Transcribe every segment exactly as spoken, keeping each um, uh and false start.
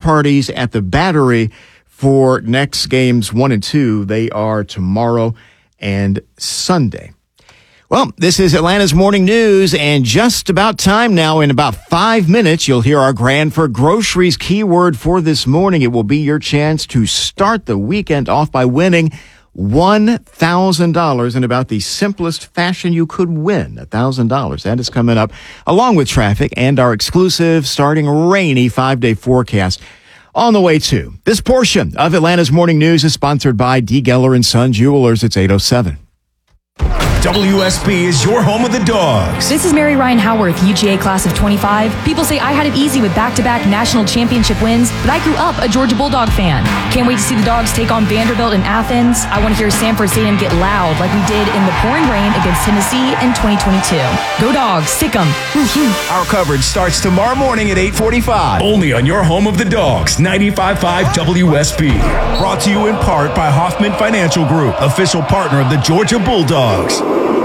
parties at the Battery for next games one and two. They are tomorrow and Sunday. Well, this is Atlanta's Morning News, and just about time now. In about five minutes, you'll hear our Granford Groceries keyword for this morning. It will be your chance to start the weekend off by winning one thousand dollars in about the simplest fashion you could win, one thousand dollars. That is coming up along with traffic and our exclusive starting rainy five-day forecast on the way too. This portion of Atlanta's Morning News is sponsored by D. Geller and Son Jewelers. It's eight oh seven. W S B is your home of the Dogs. This is Mary Ryan Howarth, U G A class of twenty-five. People say I had it easy with back-to-back national championship wins, but I grew up a Georgia Bulldog fan. Can't wait to see the Dogs take on Vanderbilt in Athens. I want to hear Sanford Stadium get loud like we did in the pouring rain against Tennessee in twenty twenty-two. Go Dogs, sick 'em. Our coverage starts tomorrow morning at eight forty-five. Only on your home of the Dogs, ninety-five point five W S B. Brought to you in part by Hoffman Financial Group, official partner of the Georgia Bulldogs.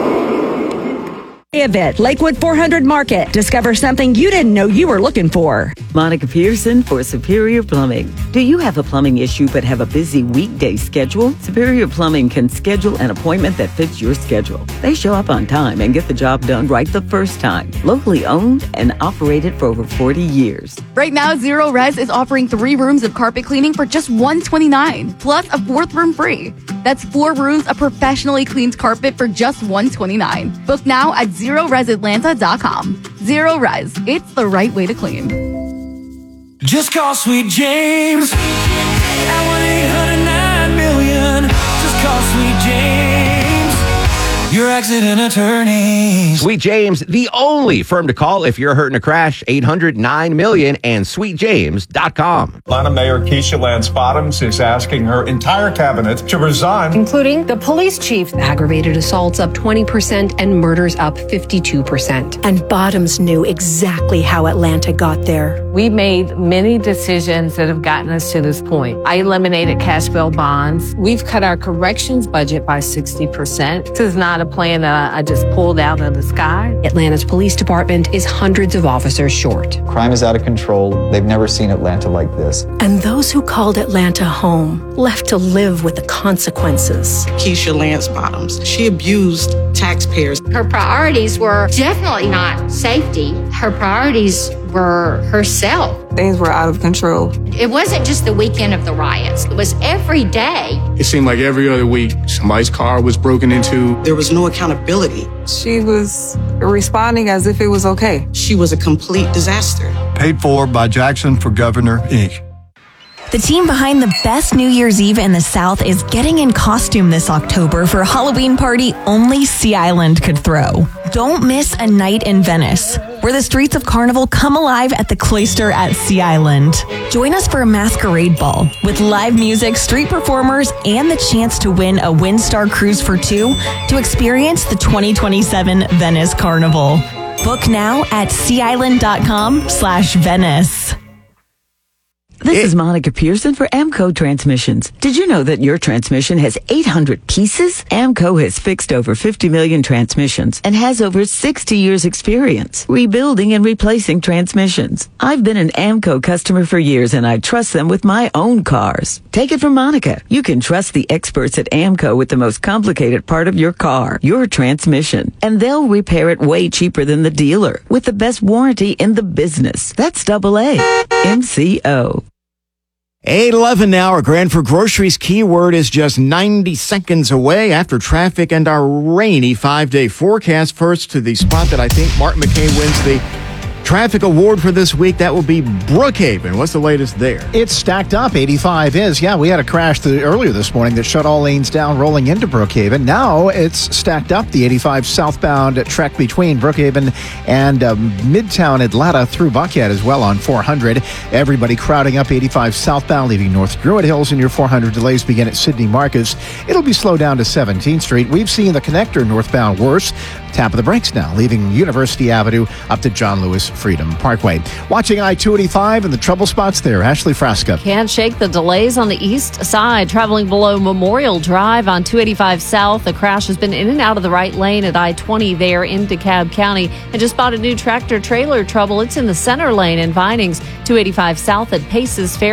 Evit, Lakewood four hundred Market. Discover something you didn't know you were looking for. Monica Pearson for Superior Plumbing. Do you have a plumbing issue but have a busy weekday schedule? Superior Plumbing can schedule an appointment that fits your schedule. They show up on time and get the job done right the first time. Locally owned and operated for over forty years. Right now, Zero Res is offering three rooms of carpet cleaning for just one hundred twenty-nine dollars, plus a fourth room free. That's four rooms of professionally cleaned carpet for just one hundred twenty-nine dollars. Book now at zero res atlanta dot com. Zero Res, it's the right way to clean. Just call Sweet James at one eight hundred nine million. Just call Sweet James, your accident attorney. Sweet James, the only firm to call if you're hurt in a crash. Eight hundred nine million and sweet james dot com. Atlanta Mayor Keisha Lance Bottoms is asking her entire cabinet to resign, including the police chief. Aggravated assaults up twenty percent and murders up fifty-two percent. And Bottoms knew exactly how Atlanta got there. We made many decisions that have gotten us to this point. I eliminated cash bail bonds. We've cut our corrections budget by sixty percent. This is not a plan that I just pulled out of the sky. Atlanta's police department is hundreds of officers short. Crime is out of control. They've never seen Atlanta like this. And those who called Atlanta home left to live with the consequences. Keisha Lance Bottoms, she abused taxpayers. Her priorities were definitely not safety. Her priorities were herself. Things were out of control. It wasn't just the weekend of the riots. It was every day. It seemed like every other week, somebody's car was broken into. There was no accountability. She was responding as if it was okay. She was a complete disaster. Paid for by Jackson for Governor, Incorporated. The team behind the best New Year's Eve in the South is getting in costume this October for a Halloween party only Sea Island could throw. Don't miss a night in Venice, where the streets of Carnival come alive at the Cloister at Sea Island. Join us for a masquerade ball with live music, street performers, and the chance to win a Windstar cruise for two to experience the twenty twenty-seven Venice Carnival. Book now at sea island dot com slash Venice. This it, is Monica Pearson for AMCO Transmissions. Did you know that your transmission has eight hundred pieces? AMCO has fixed over fifty million transmissions and has over sixty years experience rebuilding and replacing transmissions. I've been an AMCO customer for years and I trust them with my own cars. Take it from Monica. You can trust the experts at AMCO with the most complicated part of your car, your transmission. And they'll repair it way cheaper than the dealer with the best warranty in the business. That's double A. M C O. eight eleven now. Our Granford Groceries keyword is just ninety seconds away after traffic and our rainy five-day forecast. First to the spot that I think Martin McKay wins the traffic award for this week. That will be Brookhaven. What's the latest there? It's stacked up. eighty-five is. Yeah, we had a crash the, earlier this morning that shut all lanes down rolling into Brookhaven. Now it's stacked up. The eighty-five southbound trek between Brookhaven and um, Midtown Atlanta through Buckhead as well on four hundred. Everybody crowding up eighty-five southbound, leaving North Druid Hills, and your four hundred delays begin at Sidney Marcus. It'll be slowed down to seventeenth Street. We've seen the connector northbound worse. Tap of the brakes now, leaving University Avenue up to John Lewis Freedom Parkway. Watching I two eighty-five and the trouble spots there. Ashley Frasca. Can't shake the delays on the east side. Traveling below Memorial Drive on two eighty-five South. The crash has been in and out of the right lane at I twenty there in DeKalb County. And just spotted new tractor trailer trouble. It's in the center lane in Vinings. two eighty-five South at Paces Fair.